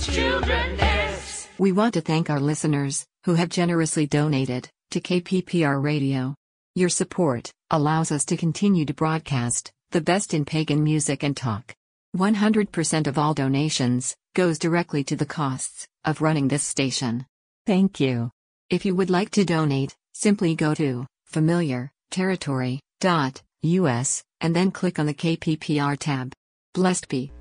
children.s. We want to thank our listeners, who have generously donated to KPPR Radio. Your support allows us to continue to broadcast the best in pagan music and talk. 100% of all donations goes directly to the costs of running this station. Thank you. If you would like to donate, simply go to familiarterritory.us and then click on the KPPR tab. Blessed be.